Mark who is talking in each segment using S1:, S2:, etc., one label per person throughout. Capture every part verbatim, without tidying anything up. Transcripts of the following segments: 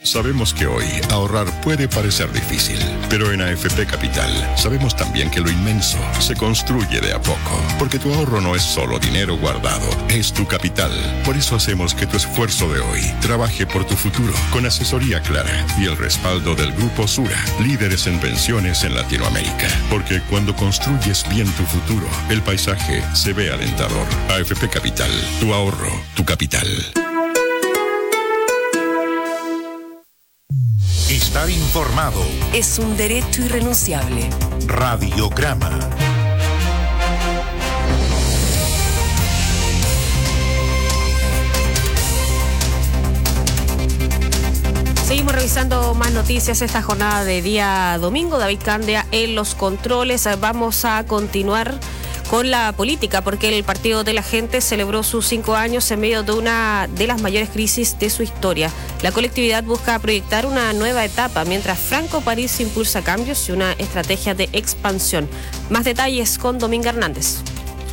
S1: Sabemos que hoy ahorrar puede parecer difícil, pero en A F P Capital sabemos también que lo inmenso se construye de a poco, porque tu ahorro no es solo dinero guardado, es tu capital. Por eso hacemos que tu esfuerzo de hoy trabaje por tu futuro, con asesoría clara y el respaldo del Grupo Sura, líderes en pensiones en Latinoamérica. Porque cuando construyes bien tu futuro, el paisaje se ve alentador. A F P Capital, tu ahorro, tu capital.
S2: Estar informado
S3: es un derecho irrenunciable.
S2: Radiograma.
S4: Seguimos revisando más noticias esta jornada de día domingo. David Candia en los controles. Vamos a continuar con la política, porque el Partido de la Gente celebró sus cinco años en medio de una de las mayores crisis de su historia. La colectividad busca proyectar una nueva etapa, mientras Franco París impulsa cambios y una estrategia de expansión. Más detalles con Dominga Hernández.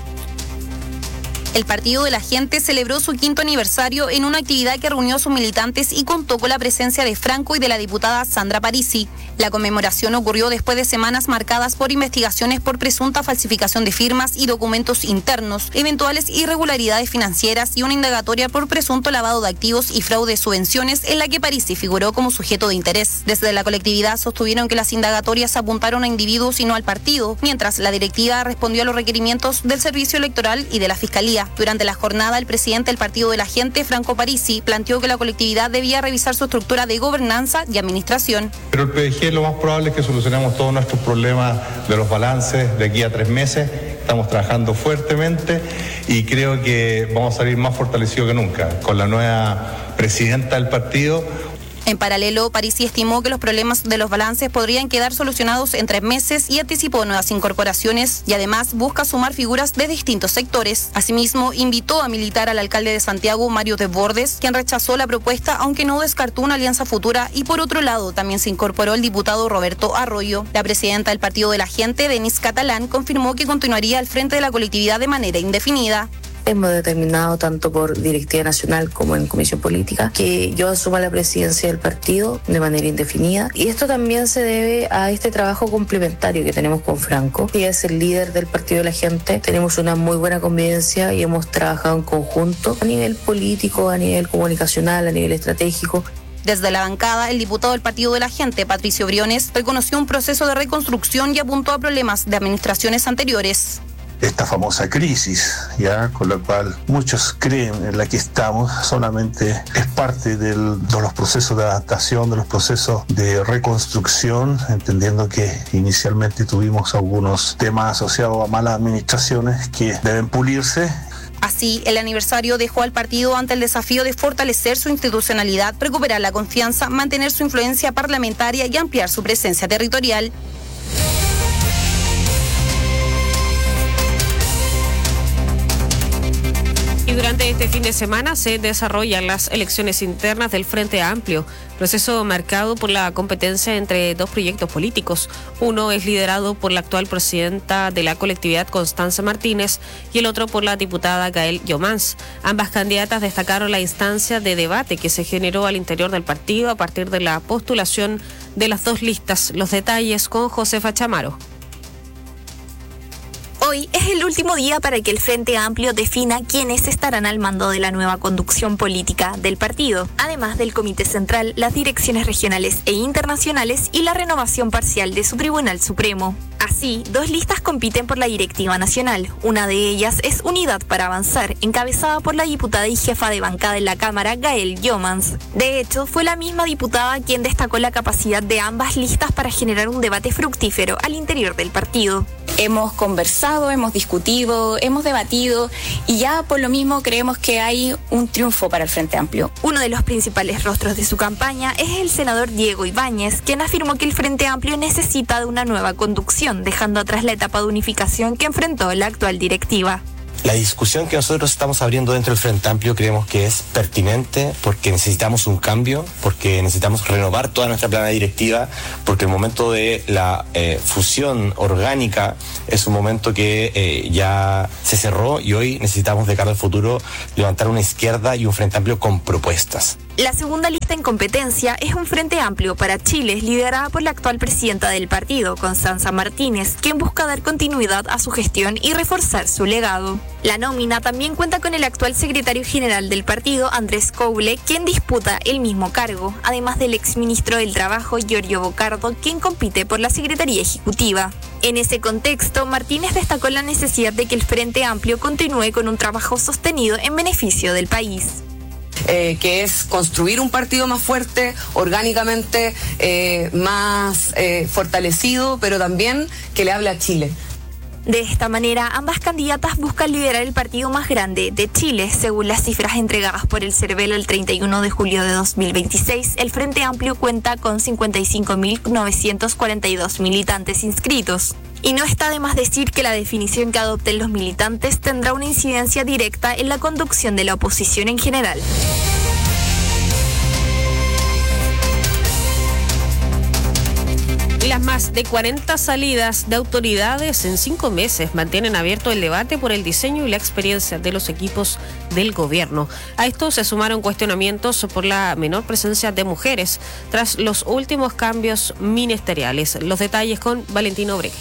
S5: El Partido de la Gente celebró su quinto aniversario en una actividad que reunió a sus militantes y contó con la presencia de Franco y de la diputada Sandra Parisi. La conmemoración ocurrió después de semanas marcadas por investigaciones por presunta falsificación de firmas y documentos internos, eventuales irregularidades financieras y una indagatoria por presunto lavado de activos y fraude de subvenciones en la que Parisi figuró como sujeto de interés. Desde la colectividad sostuvieron que las indagatorias apuntaron a individuos y no al partido, mientras la directiva respondió a los requerimientos del Servicio Electoral y de la Fiscalía. Durante la jornada, el presidente del Partido de la Gente, Franco Parisi, planteó que la colectividad debía revisar su estructura de gobernanza y administración.
S6: Pero el P D G lo más probable es que solucionemos todos nuestros problemas de los balances de aquí a tres meses. Estamos trabajando fuertemente y creo que vamos a salir más fortalecidos que nunca con la nueva presidenta del partido.
S5: En paralelo, Parisi estimó que los problemas de los balances podrían quedar solucionados en tres meses y anticipó nuevas incorporaciones y además busca sumar figuras de distintos sectores. Asimismo, invitó a militar al alcalde de Santiago, Mario Desbordes, quien rechazó la propuesta aunque no descartó una alianza futura, y por otro lado también se incorporó el diputado Roberto Arroyo. La presidenta del Partido de la Gente, Denise Catalán, confirmó que continuaría al frente de la colectividad de manera indefinida.
S7: Hemos determinado tanto por directiva nacional como en comisión política que yo asuma la presidencia del partido de manera indefinida, y esto también se debe a este trabajo complementario que tenemos con Franco, que es el líder del Partido de la Gente. Tenemos una muy buena convivencia y hemos trabajado en conjunto a nivel político, a nivel comunicacional, a nivel estratégico.
S5: Desde la bancada, el diputado del Partido de la Gente, Patricio Briones, reconoció un proceso de reconstrucción y apuntó a problemas de administraciones anteriores.
S8: Esta famosa crisis, ya con la cual muchos creen en la que estamos, solamente es parte del, de los procesos de adaptación, de los procesos de reconstrucción, entendiendo que inicialmente tuvimos algunos temas asociados a malas administraciones que deben pulirse.
S5: Así, el aniversario dejó al partido ante el desafío de fortalecer su institucionalidad, recuperar la confianza, mantener su influencia parlamentaria y ampliar su presencia territorial.
S4: Y durante este fin de semana se desarrollan las elecciones internas del Frente Amplio, proceso marcado por la competencia entre dos proyectos políticos. Uno es liderado por la actual presidenta de la colectividad, Constanza Martínez, y el otro por la diputada Gael Llomans. Ambas candidatas destacaron la instancia de debate que se generó al interior del partido a partir de la postulación de las dos listas. Los detalles con Josefa Chamaro.
S9: Hoy es el último día para que el Frente Amplio defina quiénes estarán al mando de la nueva conducción política del partido, además del Comité Central, las direcciones regionales e internacionales y la renovación parcial de su Tribunal Supremo. Así, dos listas compiten por la directiva nacional. Una de ellas es Unidad para Avanzar, encabezada por la diputada y jefa de bancada en la Cámara, Gael Llomans. De hecho, fue la misma diputada quien destacó la capacidad de ambas listas para generar un debate fructífero al interior del partido.
S10: Hemos conversado, hemos discutido, hemos debatido y ya por lo mismo creemos que hay un triunfo para el Frente Amplio.
S9: Uno de los principales rostros de su campaña es el senador Diego Ibáñez, quien afirmó que el Frente Amplio necesita de una nueva conducción, dejando atrás la etapa de unificación que enfrentó la actual directiva.
S11: La discusión que nosotros estamos abriendo dentro del Frente Amplio creemos que es pertinente porque necesitamos un cambio, porque necesitamos renovar toda nuestra plana directiva, porque el momento de la eh, fusión orgánica es un momento que eh, ya se cerró y hoy necesitamos de cara al futuro levantar una izquierda y un Frente Amplio con propuestas.
S9: La segunda lista en competencia es un Frente Amplio para Chile, liderada por la actual presidenta del partido, Constanza Martínez, quien busca dar continuidad a su gestión y reforzar su legado. La nómina también cuenta con el actual secretario general del partido, Andrés Couble, quien disputa el mismo cargo, además del exministro del Trabajo, Giorgio Bocardo, quien compite por la Secretaría Ejecutiva. En ese contexto, Martínez destacó la necesidad de que el Frente Amplio continúe con un trabajo sostenido en beneficio del país.
S12: Eh, que es construir un partido más fuerte, orgánicamente eh, más eh, fortalecido, pero también que le hable a Chile.
S9: De esta manera, ambas candidatas buscan liderar el partido más grande de Chile. Según las cifras entregadas por el Cervelo el treinta y uno de julio de dos mil veintiséis, el Frente Amplio cuenta con cincuenta y cinco mil novecientos cuarenta y dos militantes inscritos. Y no está de más decir que la definición que adopten los militantes tendrá una incidencia directa en la conducción de la oposición en general.
S4: Las más de cuarenta salidas de autoridades en cinco meses mantienen abierto el debate por el diseño y la experiencia de los equipos del gobierno. A esto se sumaron cuestionamientos por la menor presencia de mujeres tras los últimos cambios ministeriales. Los detalles con Valentino Breque.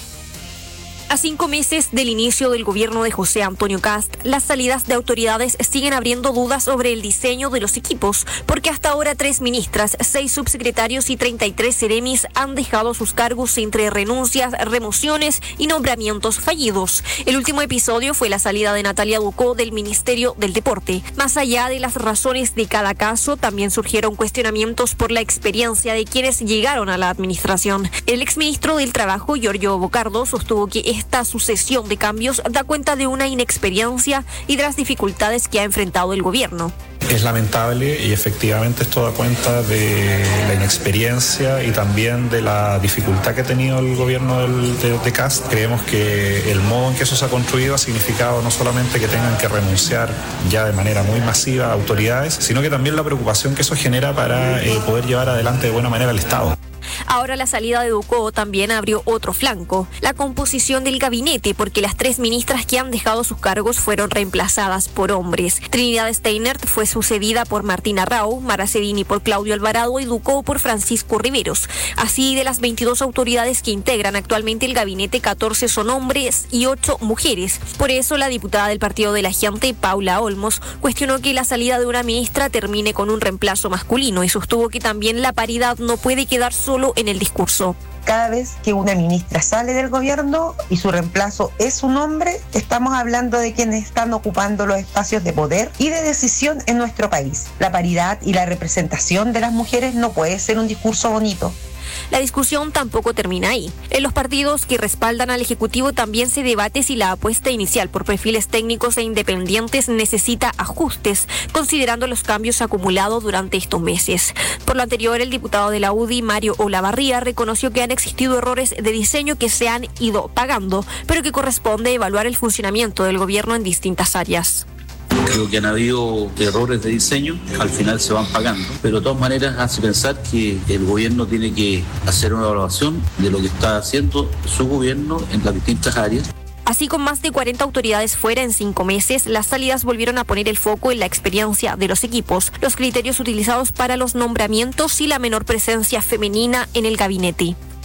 S13: A cinco meses del inicio del gobierno de José Antonio Kast, las salidas de autoridades siguen abriendo dudas sobre el diseño de los equipos, porque hasta ahora tres ministras, seis subsecretarios y treinta y tres seremis han dejado sus cargos entre renuncias, remociones y nombramientos fallidos. El último episodio fue la salida de Natalia Ducó del Ministerio del Deporte. Más allá de las razones de cada caso, también surgieron cuestionamientos por la experiencia de quienes llegaron a la administración. El exministro del Trabajo, Giorgio Bocardo, sostuvo que esta sucesión de cambios da cuenta de una inexperiencia y de las dificultades que ha enfrentado el gobierno.
S8: Es lamentable y efectivamente esto da cuenta de la inexperiencia y también de la dificultad que ha tenido el gobierno del, de, de Kast. Creemos que el modo en que eso se ha construido ha significado no solamente que tengan que renunciar ya de manera muy masiva a autoridades, sino que también la preocupación que eso genera para eh, poder llevar adelante de buena manera el Estado.
S13: Ahora la salida de Ducó también abrió otro flanco, la composición del gabinete, porque las tres ministras que han dejado sus cargos fueron reemplazadas por hombres. Trinidad Steinert fue sucedida por Martina Rao, Mara Cedini por Claudio Alvarado y Ducó por Francisco Riveros. Así, de las veintidós autoridades que integran actualmente el gabinete, catorce son hombres y ocho mujeres. Por eso, la diputada del Partido de la Gente, Paula Olmos, cuestionó que la salida de una ministra termine con un reemplazo masculino y sostuvo que también la paridad no puede quedar solo en el discurso.
S14: Cada vez que una ministra sale del gobierno y su reemplazo es un hombre, estamos hablando de quienes están ocupando los espacios de poder y de decisión en nuestro país. La paridad y la representación de las mujeres no puede ser un discurso bonito.
S13: La discusión tampoco termina ahí. En los partidos que respaldan al Ejecutivo también se debate si la apuesta inicial por perfiles técnicos e independientes necesita ajustes, considerando los cambios acumulados durante estos meses. Por lo anterior, el diputado de la U D I, Mario Olavarría, reconoció que han existido errores de diseño que se han ido pagando, pero que corresponde evaluar el funcionamiento del gobierno en distintas áreas.
S15: Creo que han habido errores de diseño, al final se van pagando, pero de todas maneras hace pensar que el gobierno tiene que hacer una evaluación de lo que está haciendo su gobierno en las distintas áreas.
S13: Así, con más de cuarenta autoridades fuera en cinco meses, las salidas volvieron a poner el foco en la experiencia de los equipos, los criterios utilizados para los nombramientos y la menor presencia femenina en el gabinete.